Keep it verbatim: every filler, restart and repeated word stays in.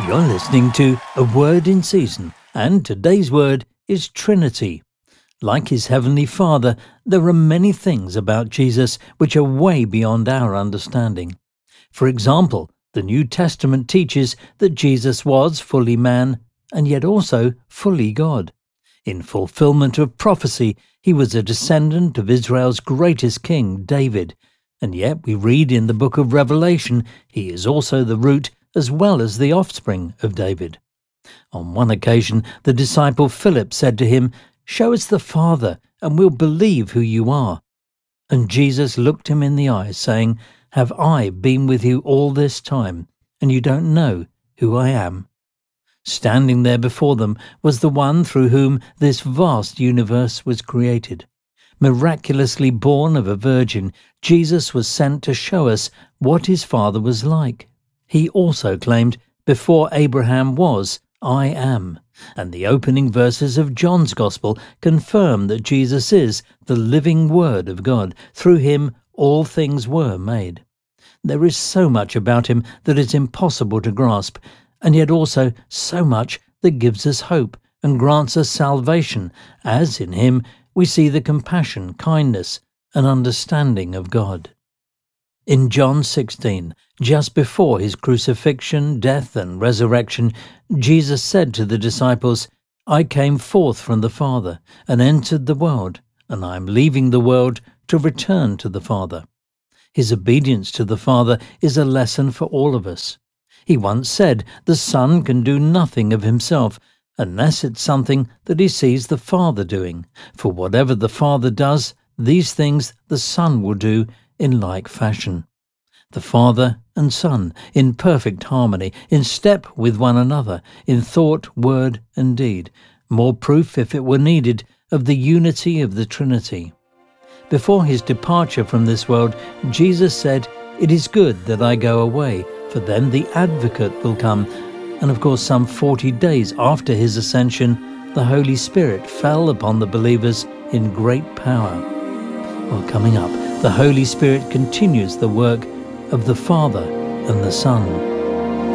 You're listening to A Word in Season, and today's word is Trinity. Like his Heavenly Father, there are many things about Jesus which are way beyond our understanding. For example, the New Testament teaches that Jesus was fully man and yet also fully God. In fulfillment of prophecy, he was a descendant of Israel's greatest king, David, and yet we read in the book of Revelation he is also the root as well as the offspring of David. On one occasion, the disciple Philip said to him, "Show us the Father, and we'll believe who you are." And Jesus looked him in the eyes, saying, "Have I been with you all this time, and you don't know who I am?" Standing there before them was the one through whom this vast universe was created. Miraculously born of a virgin, Jesus was sent to show us what his Father was like. He also claimed, "Before Abraham was, I am," and the opening verses of John's Gospel confirm that Jesus is the living Word of God. Through him all things were made. There is so much about him that is impossible to grasp, and yet also so much that gives us hope and grants us salvation, as in him we see the compassion, kindness, and understanding of God. In John sixteen, just before his crucifixion, death, and resurrection, Jesus said to the disciples, "I came forth from the Father and entered the world, and I am leaving the world to return to the Father." His obedience to the Father is a lesson for all of us. He once said the Son can do nothing of himself unless it's something that he sees the Father doing. For whatever the Father does, these things the Son will do in like fashion. The Father and Son, in perfect harmony, in step with one another, in thought, word, and deed. More proof, if it were needed, of the unity of the Trinity. Before his departure from this world, Jesus said, "It is good that I go away, for then the Advocate will come." And of course, some forty days after his ascension, the Holy Spirit fell upon the believers in great power. Well, coming up, the Holy Spirit continues the work of the Father and the Son.